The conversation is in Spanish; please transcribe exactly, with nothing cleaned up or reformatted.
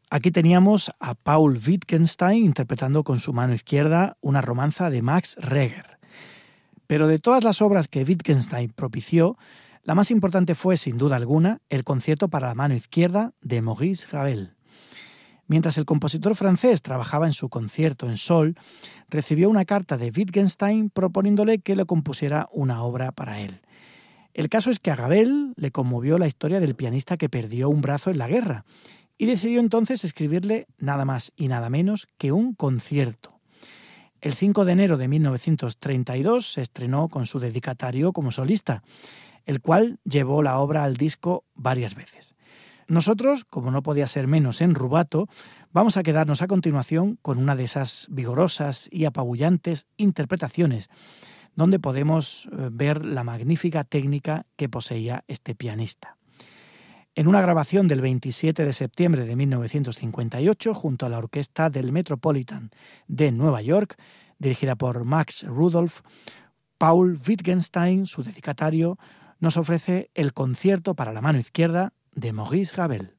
Aquí teníamos a Paul Wittgenstein interpretando con su mano izquierda una romanza de Max Reger. Pero de todas las obras que Wittgenstein propició, la más importante fue, sin duda alguna, el concierto para la mano izquierda de Maurice Ravel. Mientras el compositor francés trabajaba en su concierto en sol, recibió una carta de Wittgenstein proponiéndole que le compusiera una obra para él. El caso es que a Ravel le conmovió la historia del pianista que perdió un brazo en la guerra y decidió entonces escribirle nada más y nada menos que un concierto. El cinco de enero de mil novecientos treinta y dos se estrenó con su dedicatario como solista, el cual llevó la obra al disco varias veces. Nosotros, como no podía ser menos en Rubato, vamos a quedarnos a continuación con una de esas vigorosas y apabullantes interpretaciones, donde podemos ver la magnífica técnica que poseía este pianista. En una grabación del veintisiete de septiembre de mil novecientos cincuenta y ocho, junto a la orquesta del Metropolitan de Nueva York, dirigida por Max Rudolph, Paul Wittgenstein, su dedicatario, nos ofrece el concierto para la mano izquierda de Maurice Ravel.